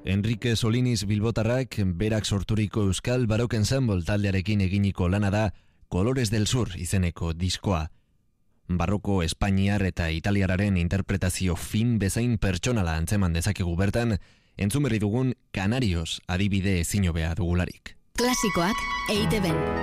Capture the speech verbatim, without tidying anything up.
Enrique Solinis bilbotarrak berak sorturiko Euskal Barok Ensemble taldearekin eginiko lana da Colores del Sur izeneko diskoa. Barroko espainiar eta italiararen interpretazio fin bezain pertsonala antzeman dezakegu bertan, entzun berri dugun Canarios adibide ezin hobea dugularik. Klasikoak E I Te Ben.